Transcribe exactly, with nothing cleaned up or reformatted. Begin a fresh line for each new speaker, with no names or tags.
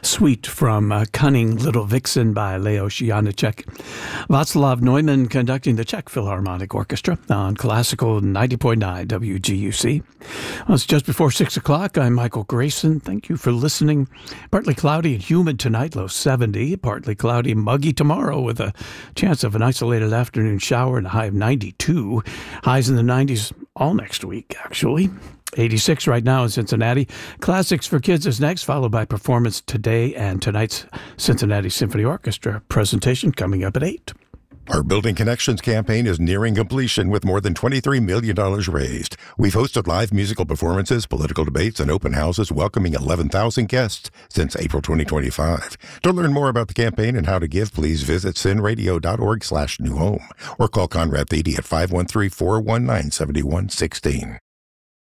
Suite from uh, Cunning Little Vixen by Leos Janáček. Václav Neumann conducting the Czech Philharmonic Orchestra on Classical ninety point nine W G U C. Well, it's just before six o'clock. I'm Michael Grayson. Thank you for listening. Partly cloudy and humid tonight, low seventy. Partly cloudy and muggy tomorrow with a chance of an isolated afternoon shower and a high of ninety-two. Highs in the nineties all next week, actually. eighty-six right now in Cincinnati. Classics for Kids is next, followed by performance today and tonight's Cincinnati Symphony Orchestra presentation coming up at eight.
Our Building Connections campaign is nearing completion with more than twenty-three million dollars raised. We've hosted live musical performances, political debates, and open houses welcoming eleven thousand guests since April twenty twenty-five. To learn more about the campaign and how to give, please visit sinradio.org slash new home or call Conrad Thede at five one three, four one nine, seven one one six.